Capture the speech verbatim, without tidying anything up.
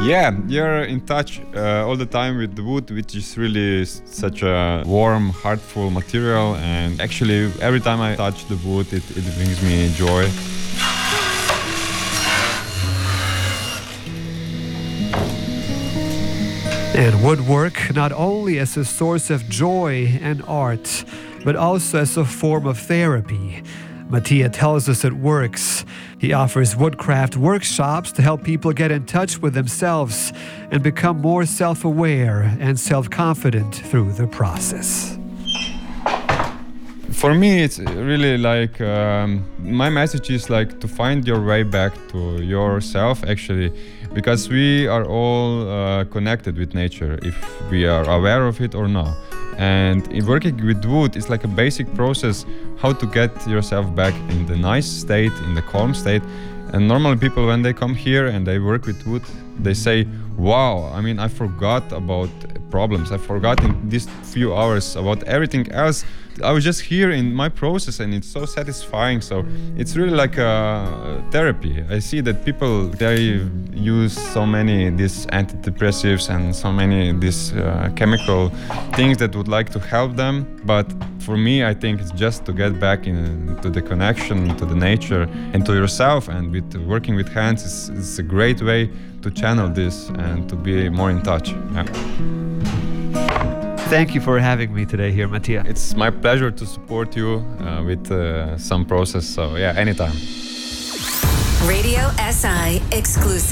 Yeah, you're in touch uh, all the time with the wood, which is really s- such a warm, heartful material. And actually, every time I touch the wood, it, it brings me joy. And woodwork not only as a source of joy and art, but also as a form of therapy. Mattia tells us it works. He offers woodcraft workshops to help people get in touch with themselves and become more self-aware and self-confident through the process. For me, it's really like um, my message is like to find your way back to yourself, actually, because we are all uh, connected with nature, if we are aware of it or not. And in working with wood, it's like a basic process how to get yourself back in the nice state, in the calm state. And normally people, when they come here and they work with wood, they say, wow, I mean, I forgot about problems. I forgot in these few hours about everything else. I was just here in my process and it's so satisfying. So it's really like a therapy. I see that people, they use so many these antidepressives and so many these uh, chemical things that would like to help them. But for me, I think it's just to get back into the connection to the nature and to yourself. And with working with hands, it's, it's a great way to channel this and to be more in touch. Yeah. Thank you for having me today here, Mattia. It's my pleasure to support you uh, with uh, some process. So yeah, anytime. Radio S I exclusive.